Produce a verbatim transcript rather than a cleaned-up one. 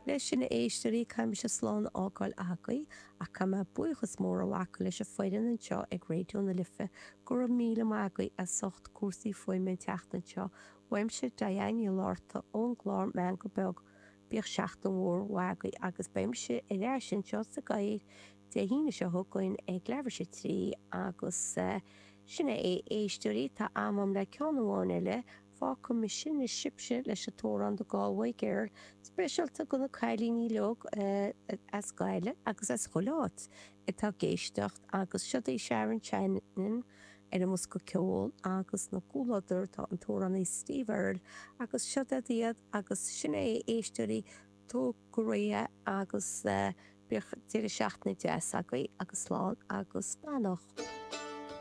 Leis sin éisteí caiim se slán ágáil agaí a cai buchas mór a bhaca leis a foiidan anseo ag réidió na lifa gur míle magaí a socht cuasaí foioi me teachtanseo, weimse dahéine láirta ón gláir me go beg bíoh seachtain mhór wagaí agus beimse i leir sin seo sa gaiid de híine se thugain ag leibhar sé trí agus sinna é éisteí tá amam le ceanháin eile fá go me sin is sibse leis a tóran do Galway géir spéisialta go na cailíní leog as gaile agus as choláit itá géistecht agus siad é Sharon Shanahan ar mus go ceol agus na gúlaidir tá an tóran é Steve Earle agus siad a diaad agus sinna é éisteí tó go réa agus bíoh tíir seaachna de agaí agus slán agus spánach.